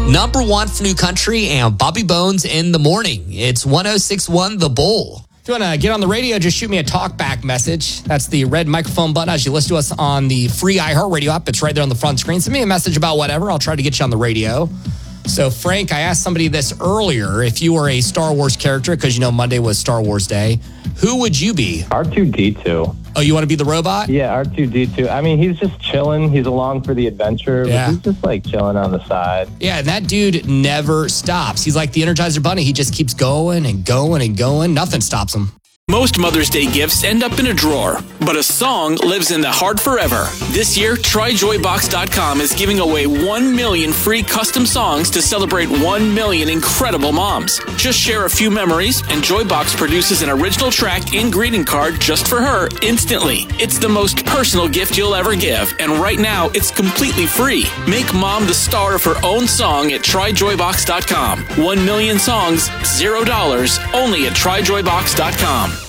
Number one for New Country and Bobby Bones in the morning. It's 106.1 The Bull. If you want to get on the radio, just shoot me a talkback message. That's the red microphone button as you listen to us on the free iHeartRadio app. It's right there on the front screen. Send me a message about whatever. I'll try to get you on the radio. So, Frank, I asked somebody this earlier. If you were a Star Wars character, because you know Monday was Star Wars Day, who would you be? R2-D2. Oh, you want to be the robot? Yeah, R2-D2. I mean, he's just chilling. He's along for the adventure. Yeah. But he's just like chilling on the side. Yeah, and that dude never stops. He's like the Energizer Bunny. He just keeps going and going and going. Nothing stops him. Most Mother's Day gifts end up in a drawer, but a song lives in the heart forever. This year, TryJoyBox.com is giving away 1 million free custom songs to celebrate 1 million incredible moms. Just share a few memories, and Joybox produces an original track and greeting card just for her instantly. It's the most personal gift you'll ever give, and right now, it's completely free. Make mom the star of her own song at TryJoyBox.com. 1 million songs, $0, only at TryJoyBox.com.